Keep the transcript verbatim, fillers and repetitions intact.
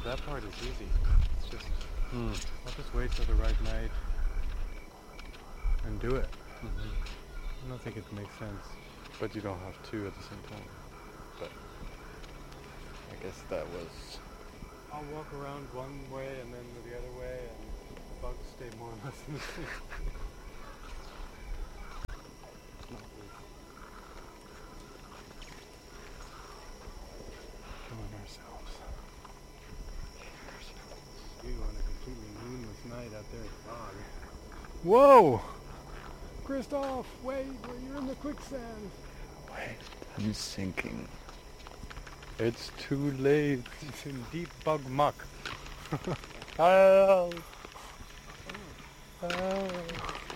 that part is easy. It's just, Hmm. I'll just wait till the right night and do it. Mm-hmm. I don't think it makes sense. But you don't have two at the same time. But I guess that was... I'll walk around one way and then the other way, and the bugs stay more or less in the same place. It's not good. Killing ourselves. You on a completely moonless night out there at the bog. Whoa! Christoph, wait, you're in the quicksand. Wait, I'm sinking. It's too late. It's in deep bug muck. Help! Help!